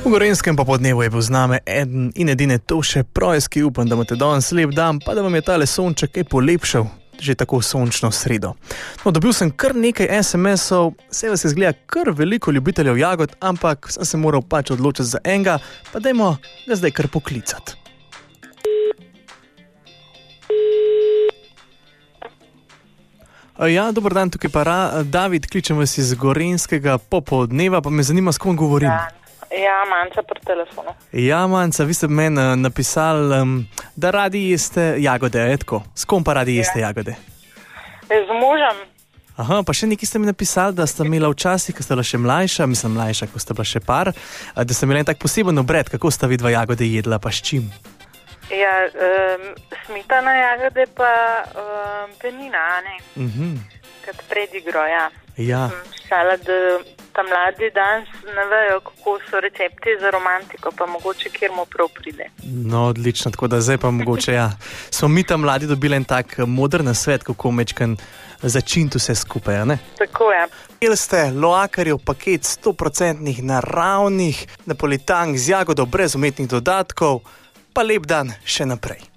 V Gorenjskem popoldnevu je bil z nami eden in edine Toše Projs, ki upam, da imate danes lep dan, pa da vam je tale sonček kaj polepšal, že tako sončno sredo. No, dobil sem kar nekaj SMS-ov, se vas izgleda kar veliko ljubiteljev jagod, ampak sem se moral pač odločiti za enega, pa dajmo ga zdaj kar poklicati. Ja, dober dan, tukaj pa David, kličem vas iz Gorenjskega popoldneva, pa me zanima, s kom govorim. Ja, Manca pri telefonu. Ja, Manca, vi ste meni napisali, da radi jeste jagode, je tako? S kom pa radi jeste jagode? Z možem. Aha, pa še nekaj ste mi napisali, da ste imela včasih, ko ste bila še mlajša, ko ste bila še par, da ste imeli en tak poseben obred, kako sta vidva jagode jedla, pa s čim? Ja, smetana jagode pa penina, ne? Kot predigro, ja. Ja. Šala, da ta mladi danes ne vejo, kako so recepti za romantiko, pa mogoče kjer mu prav pride. No, odlično, tako da zdaj pa mogoče, ja. Smo mi tam mladi dobili en tak modern nasvet, kako mečkan začiniti vse skupaj, ne? Tako je. Jeli ste loakarjev paket 100% naravnih napolitank z jagodo brez umetnih dodatkov, pa lep dan še naprej.